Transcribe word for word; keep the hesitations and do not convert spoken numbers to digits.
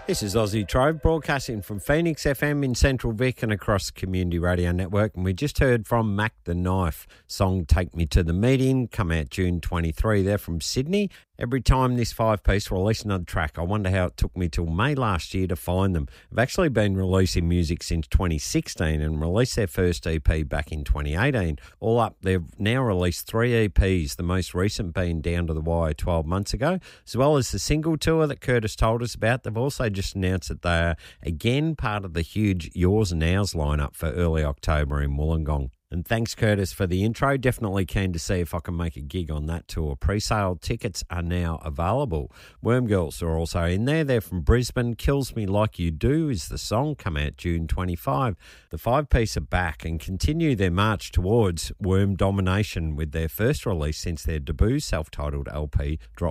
This is Aussie Trove, broadcasting from Phoenix F M in Central Vic and across the Community Radio Network. And we just heard from Mac the Knife, song Take Me to the Meeting, come out June twenty-third. They're from Sydney. Every time this five-piece release another track, I wonder how it took me till May last year to find them. They've actually been releasing music since twenty sixteen and released their first E P back in twenty eighteen. All up, they've now released three E Ps, the most recent being Down to the Wire twelve months ago, as well as the single tour that Curtis told us about. They've also just announced that they are again part of the huge Yours and Ours lineup for early October in Wollongong. And thanks, Curtis, for the intro. Definitely keen to see if I can make a gig on that tour. Pre-sale tickets are now available. Worm Girls are also in there. They're from Brisbane. Kills Me Like You Do is the song, come out June twenty-fifth. The five-piece are back and continue their march towards Worm domination with their first release since their debut self-titled L P dropped